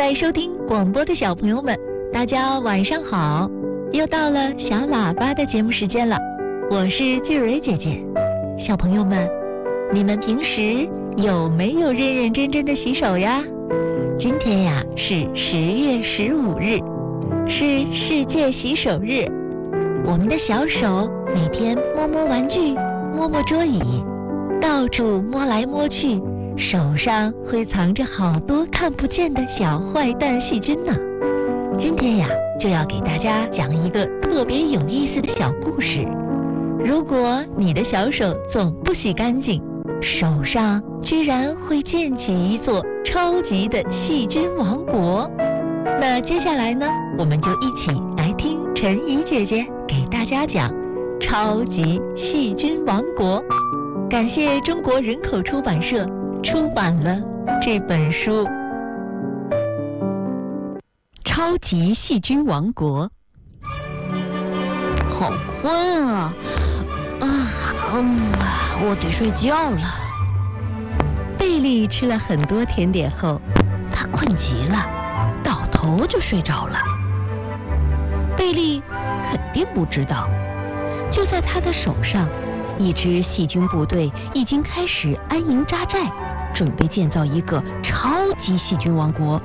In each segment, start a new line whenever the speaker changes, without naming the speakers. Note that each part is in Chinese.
在收听广播的小朋友们，大家晚上好！又到了小喇叭的节目时间了，我是巨蕊姐姐。小朋友们，你们平时有没有认认真真的洗手呀？今天呀是10月15日，是世界洗手日。我们的小手每天摸摸玩具，摸摸桌椅，到处摸来摸去，手上会藏着好多看不见的小坏蛋细菌呢。今天呀，就要给大家讲一个特别有意思的小故事。如果你的小手总不洗干净，手上居然会建起一座超级的细菌王国。那接下来呢，我们就一起来听陈怡姐姐给大家讲超级细菌王国。感谢中国人口出版社出版了这本书。超级细菌王国。
好困啊！我得睡觉了。
贝利吃了很多甜点后，
他困极了，倒头就睡着了。
贝利肯定不知道，就在他的手上，一支细菌部队已经开始安营扎寨，准备建造一个超级细菌王国。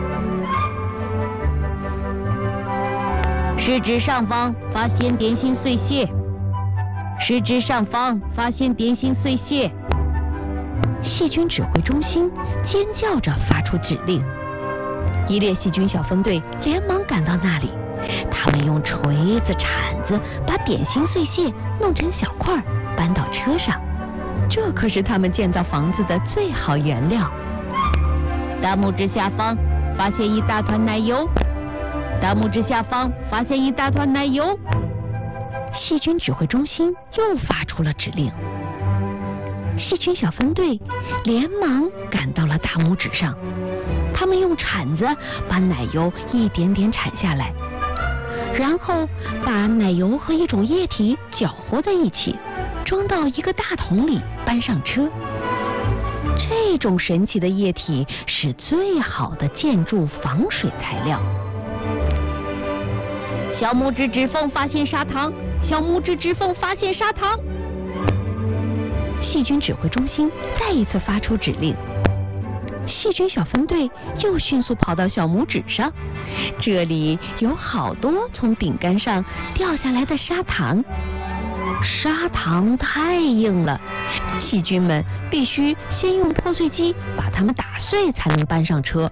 食指上方发现点心碎屑，食指上方发现点心碎屑。
细菌指挥中心尖叫着发出指令，一列细菌小分队连忙赶到那里，他们用锤子、铲子把点心碎屑弄成小块，搬到车上。这可是他们建造房子的最好原料。
大拇指下方发现一大团奶油，大拇指下方发现一大团奶油。
细菌指挥中心又发出了指令，细菌小分队连忙赶到了大拇指上，他们用铲子把奶油一点点铲下来，然后把奶油和一种液体搅和在一起，装到一个大桶里，搬上车。这种神奇的液体是最好的建筑防水材料。
小拇指指缝发现砂糖，小拇指指缝发现砂糖。
细菌指挥中心再一次发出指令，细菌小分队又迅速跑到小拇指上，这里有好多从饼干上掉下来的砂糖。砂糖太硬了，细菌们必须先用破碎机把它们打碎才能搬上车。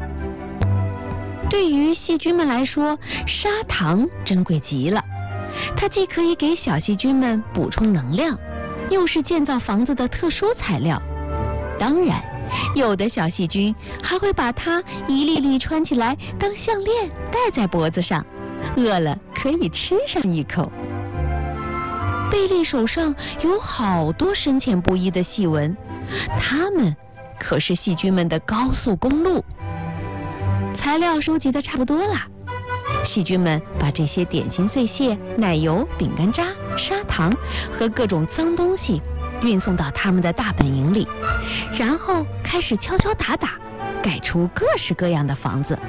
对于细菌们来说，砂糖珍贵极了，它既可以给小细菌们补充能量，又是建造房子的特殊材料。当然，有的小细菌还会把它一粒粒穿起来当项链戴在脖子上，饿了可以吃上一口。贝利手上有好多深浅不一的细纹，它们可是细菌们的高速公路。材料收集的差不多了，细菌们把这些点心碎屑、奶油、饼干渣、砂糖和各种脏东西运送到他们的大本营里，然后开始敲敲打打，盖出各式各样的房子。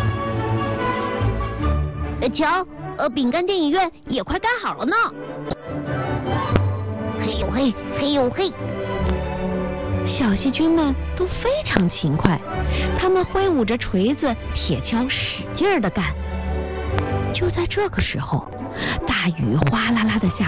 瞧，饼干电影院也快盖好了呢。嘿呦嘿，嘿呦嘿。
小细菌们都非常勤快，他们挥舞着锤子、铁锹，使劲地干。就在这个时候，大雨哗啦啦地下。